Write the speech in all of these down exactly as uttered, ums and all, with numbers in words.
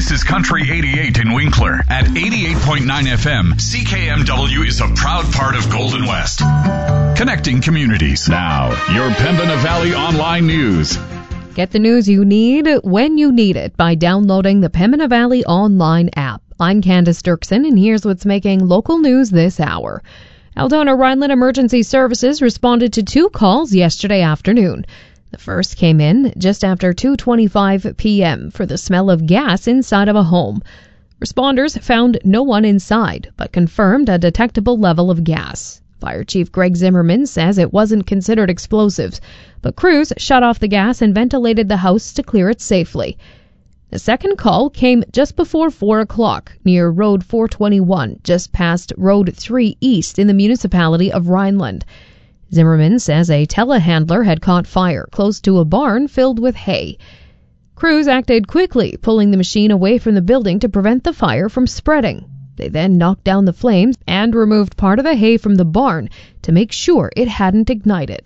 This is Country eighty-eight in Winkler. At eighty-eight point nine F M, C K M W is a proud part of Golden West. Connecting communities. Now, your Pembina Valley Online News. Get the news you need when you need it by downloading the Pembina Valley Online app. I'm Candace Dirksen, and here's what's making local news this hour. Aldona Rhineland Emergency Services responded to two calls yesterday afternoon. The first came in just after two twenty-five p.m. for the smell of gas inside of a home. Responders found no one inside, but confirmed a detectable level of gas. Fire Chief Greg Zimmerman says it wasn't considered explosives, but crews shut off the gas and ventilated the house to clear it safely. The second call came just before four o'clock near Road four twenty-one, just past Road three East in the municipality of Rhineland. Zimmerman says a telehandler had caught fire close to a barn filled with hay. Crews acted quickly, pulling the machine away from the building to prevent the fire from spreading. They then knocked down the flames and removed part of the hay from the barn to make sure it hadn't ignited.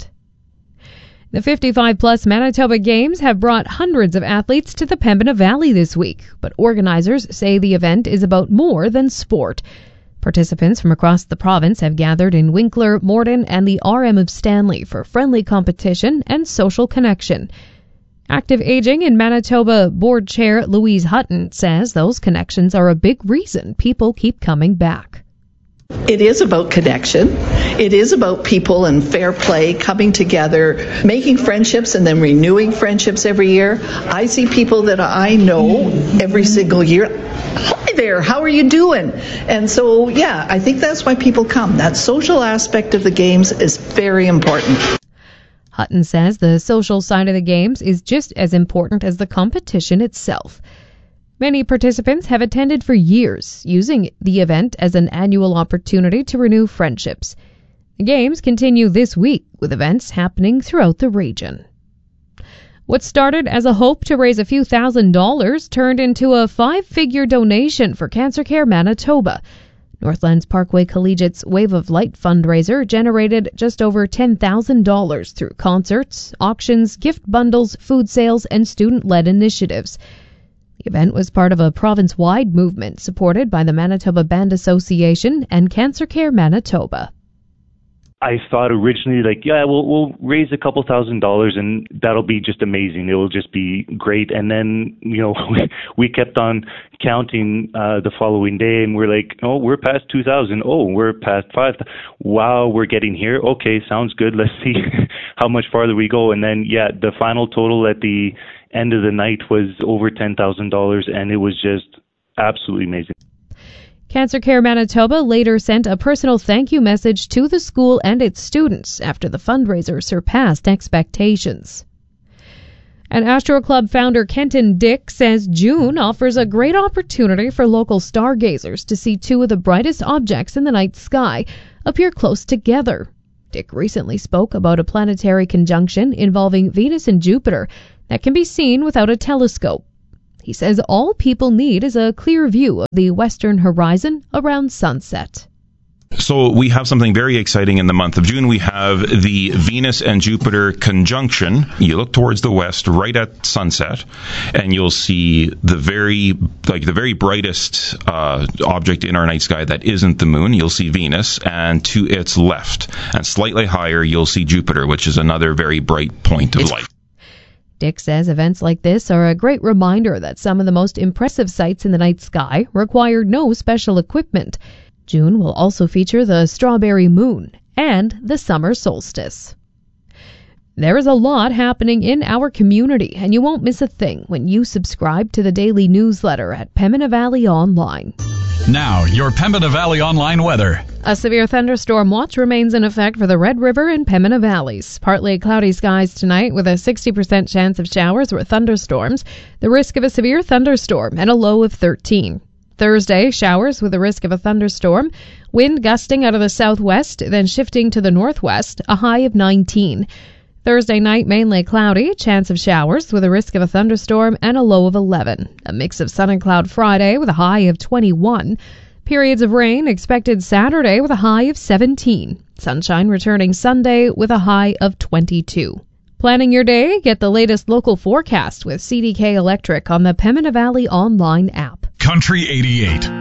The fifty-five plus Manitoba Games have brought hundreds of athletes to the Pembina Valley this week, but organizers say the event is about more than sport. Participants from across the province have gathered in Winkler, Morden, and the R M of Stanley for friendly competition and social connection. Active Aging in Manitoba Board Chair Louise Hutton says those connections are a big reason people keep coming back. It is about connection. It is about people and fair play, coming together, making friendships and then renewing friendships every year. I see people that I know every single year. Hi there, how are you doing? And so, yeah, I think that's why people come. That social aspect of the games is very important. Hutton says the social side of the games is just as important as the competition itself. Many participants have attended for years, using the event as an annual opportunity to renew friendships. The games continue this week, with events happening throughout the region. What started as a hope to raise a few thousand dollars turned into a five-figure donation for Cancer Care Manitoba. Northlands Parkway Collegiate's Wave of Light fundraiser generated just over ten thousand dollars through concerts, auctions, gift bundles, food sales, and student-led initiatives. The event was part of a province-wide movement supported by the Manitoba Band Association and Cancer Care Manitoba. I thought originally, like, yeah, we'll we'll raise a couple thousand dollars and that'll be just amazing. It will just be great. And then, you know, we, we kept on counting uh, the following day, and we're like, oh, we're past two thousand. Oh, we're past five. Wow, we're getting here. Okay, sounds good. Let's see how much farther we go. And then, yeah, the final total at the end of the night was over ten thousand dollars, and it was just absolutely amazing. Cancer Care Manitoba later sent a personal thank you message to the school and its students after the fundraiser surpassed expectations. And Astro Club founder Kenton Dick says June offers a great opportunity for local stargazers to see two of the brightest objects in the night sky appear close together. Dick recently spoke about a planetary conjunction involving Venus and Jupiter that can be seen without a telescope. He says all people need is a clear view of the western horizon around sunset. So we have something very exciting in the month of June. We have the Venus and Jupiter conjunction. You look towards the west right at sunset, and you'll see the very, like the very brightest uh, object in our night sky that isn't the moon. You'll see Venus, and to its left and slightly higher, you'll see Jupiter, which is another very bright point of light. Dick says events like this are a great reminder that some of the most impressive sights in the night sky require no special equipment. June will also feature the strawberry moon and the summer solstice. There is a lot happening in our community, and you won't miss a thing when you subscribe to the daily newsletter at Pembina Valley Online. Now, your Pembina Valley Online weather. A severe thunderstorm watch remains in effect for the Red River and Pembina Valleys. Partly cloudy skies tonight with a sixty percent chance of showers or thunderstorms. The risk of a severe thunderstorm and a low of thirteen. Thursday, showers with a risk of a thunderstorm. Wind gusting out of the southwest, then shifting to the northwest, a high of nineteen. Thursday night, mainly cloudy, chance of showers with a risk of a thunderstorm and a low of eleven. A mix of sun and cloud Friday with a high of twenty-one. Periods of rain expected Saturday with a high of seventeen. Sunshine returning Sunday with a high of twenty-two. Planning your day? Get the latest local forecast with C D K Electric on the Pembina Valley online app. Country eighty-eight.